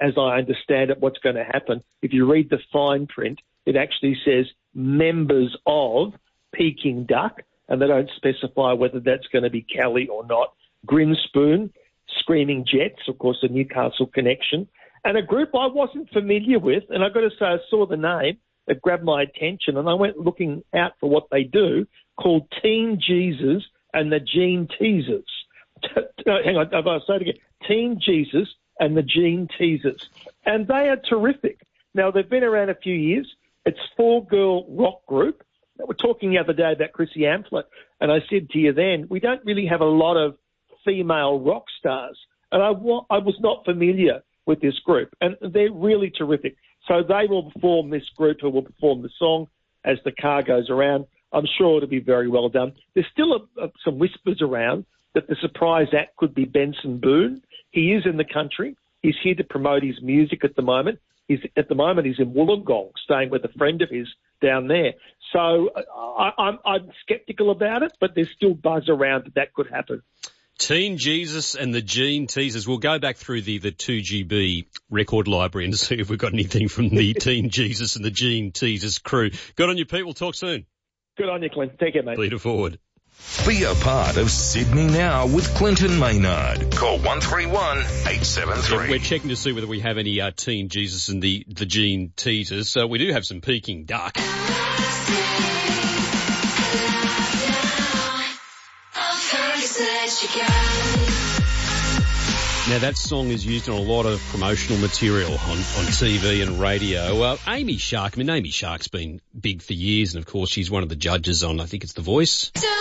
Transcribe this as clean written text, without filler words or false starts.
as I understand it, what's going to happen. If you read the fine print, it actually says members of Peking Duck, and they don't specify whether that's going to be Kelly or not. Grinspoon, Screaming Jets, of course, a Newcastle connection, and a group I wasn't familiar with, and I've got to say I saw the name, it grabbed my attention, and I went looking out for what they do, called Teen Jesus and the Gene Teasers. Hang on, I'll say it again. Teen Jesus and the Gene Teasers. And they are terrific. Now, they've been around a few years. It's 4-girl rock group. We're talking the other day about Chrissy Amphlett, and I said to you then, we don't really have a lot of female rock stars. And I was not familiar with this group, and they're really terrific. So they will perform, this group who will perform the song as the car goes around. I'm sure it'll be very well done. There's still some whispers around that the surprise act could be Benson Boone. He is in the country. He's here to promote his music at the moment. He's in Wollongong, staying with a friend of his down there. So I'm sceptical about it, but there's still buzz around that could happen. Teen Jesus and the Gene Teasers. We'll go back through the 2GB record library and see if we've got anything from the Teen Jesus and the Gene Teasers crew. Good on you, Pete. We'll talk soon. Good on you, Clint. Take care, mate. Lead it forward. Be a part of Sydney Now with Clinton Maynard. Call 131-873. We're checking to see whether we have any Teen Jesus and the Gene Teasers. So we do have some Peking Duck. Now, that song is used in a lot of promotional material on TV and radio. Amy Shark, Amy Shark's been big for years, and of course she's one of the judges on, I think it's The Voice.